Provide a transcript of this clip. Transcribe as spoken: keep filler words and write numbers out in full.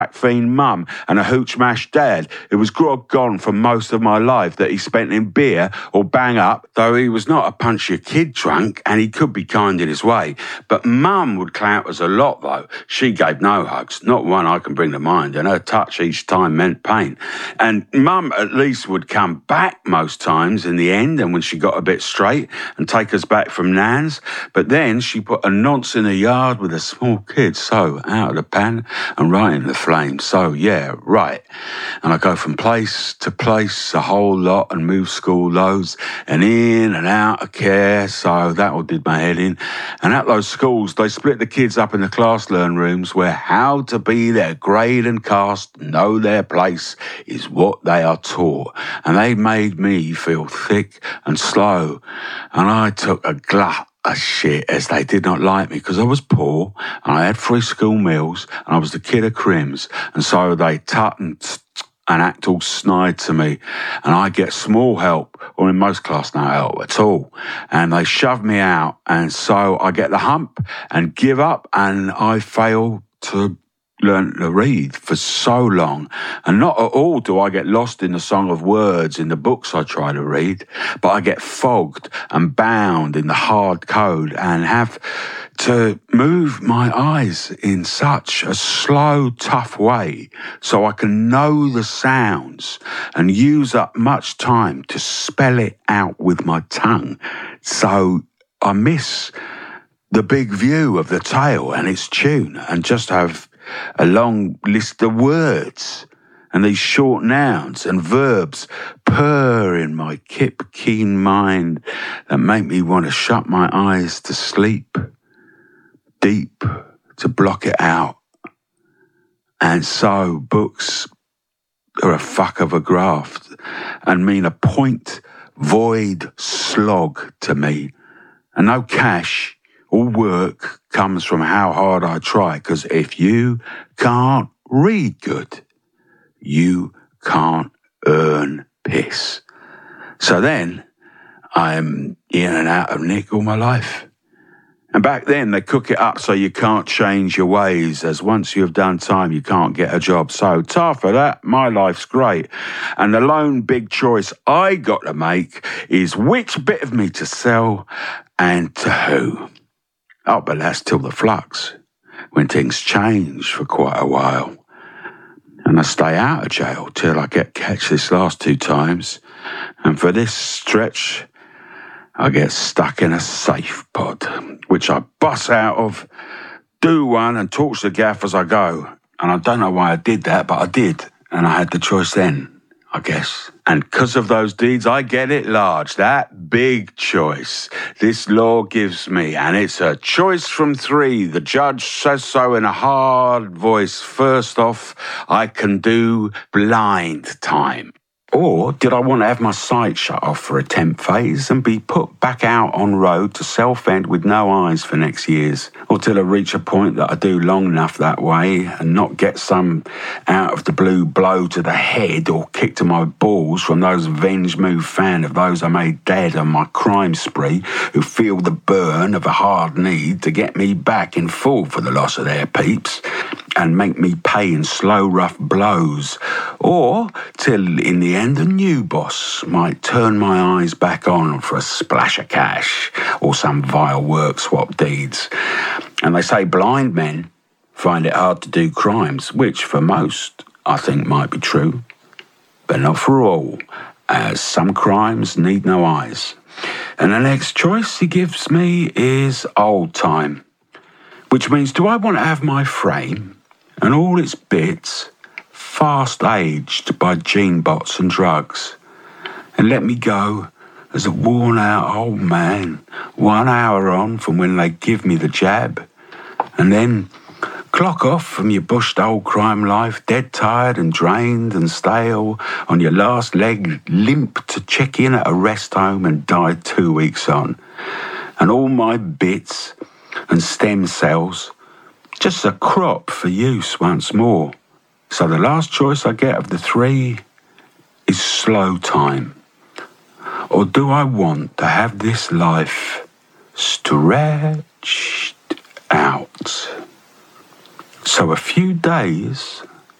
fiend mum and a hooch-mash dad. It was grog gone for most of my life that he spent in beer or bang up, though he was not a punchy kid drunk and he could be kind in his way. But mum would clout us a lot, though. She gave no hugs, not one I can bring to mind, and her touch each time meant pain. And mum at least would come back most times in the end and when she got a bit straight and take us back from Nan's. But then she put a nonce in the yard with a small kid, so out of the pan and right in the flame. So, yeah, right. And I go from place to place a whole lot and move school loads and in and out of care. So that all did my head in. And at those schools, they split the kids up in the class learn rooms where how to be their grade and caste, know their place is what they are taught. And they made me feel thick and slow. And I took a glut a shit as they did not like me because I was poor and I had free school meals and I was the kid of crims, and so they tut and, and act all snide to me, and I get small help, or in most class no help at all, and they shove me out, and so I get the hump and give up, and I fail to learn to read for so long. And not at all do I get lost in the song of words in the books I try to read, but I get fogged and bound in the hard code and have to move my eyes in such a slow, tough way so I can know the sounds and use up much time to spell it out with my tongue. So I miss the big view of the tale and its tune and just have a long list of words and these short nouns and verbs purr in my kip keen mind that make me want to shut my eyes to sleep, deep to block it out. And so books are a fuck of a graft and mean a point void slog to me, and no cash all work comes from how hard I try, because if you can't read good, you can't earn piss. So then, I'm in and out of Nick all my life. And back then, they cook it up so you can't change your ways, as once you have done time, you can't get a job. So, tar for that, my life's great. And the lone big choice I got to make is which bit of me to sell and to who. Oh, but that's till the flux, when things change for quite a while. And I stay out of jail till I get catch this last two times. And for this stretch, I get stuck in a safe pod, which I bust out of, do one and talk to the gaff as I go. And I don't know why I did that, but I did. And I had the choice then, I guess. And because of those deeds, I get it large, that big choice this law gives me. And it's a choice from three. The judge says so in a hard voice. First off, I can do blind time. Or did I want to have my sight shut off for a temp phase and be put back out on road to Southend with no eyes for next years? Or till I reach a point that I do long enough that way and not get some out of the blue blow to the head or kick to my balls from those venge move fan of those I made dead on my crime spree who feel the burn of a hard need to get me back in full for the loss of their peeps and make me pay in slow rough blows. Or till in the end a new boss might turn my eyes back on for a splash of cash or some vile work swap deeds. And they say blind men find it hard to do crimes, which for most I think might be true, but not for all, as some crimes need no eyes. And the next choice he gives me is old time, which means do I want to have my frame and all its bits fast aged by gene bots and drugs, and let me go as a worn out old man one hour on from when they give me the jab, and then clock off from your bushed old crime life, dead tired and drained and stale, on your last leg limp to check in at a rest home and die two weeks on, and all my bits and stem cells just a crop for use once more. So the last choice I get of the three is slow time. Or do I want to have this life stretched out? So a few days